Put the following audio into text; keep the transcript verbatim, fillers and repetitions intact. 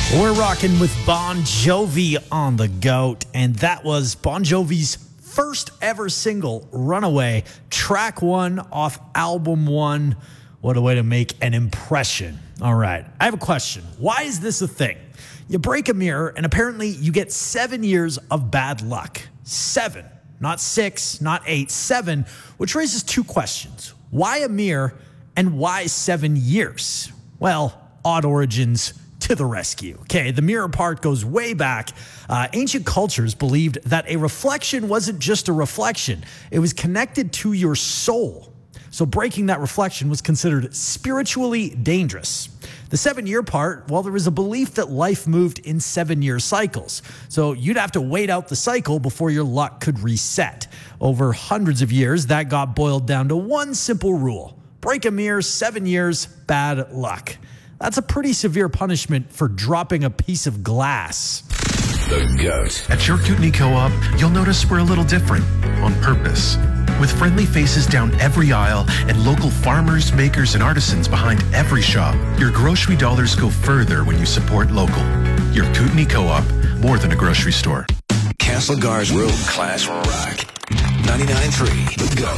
We're rocking with Bon Jovi on the GOAT, and that was Bon Jovi's first ever single, Runaway, track one off album one. What a way to make an impression. All right, I have a question. Why is this a thing? You break a mirror, and apparently you get seven years of bad luck. Seven, not six, not eight, seven, which raises two questions. Why a mirror, and why seven years? Well, odd origins to the rescue. Okay, the mirror part goes way back. Uh, ancient cultures believed that a reflection wasn't just a reflection. It was connected to your soul. So breaking that reflection was considered spiritually dangerous. The seven-year part, well, there was a belief that life moved in seven-year cycles. So you'd have to wait out the cycle before your luck could reset. Over hundreds of years, that got boiled down to one simple rule. Break a mirror, seven years, bad luck. That's a pretty severe punishment for dropping a piece of glass. The GOAT. At your Kootenai Co-op, you'll notice we're a little different, on purpose. With friendly faces down every aisle and local farmers, makers, and artisans behind every shop, your grocery dollars go further when you support local. Your Kootenai Co-op, more than a grocery store. Castlegar's world-class rock. ninety-nine point three, The GOAT.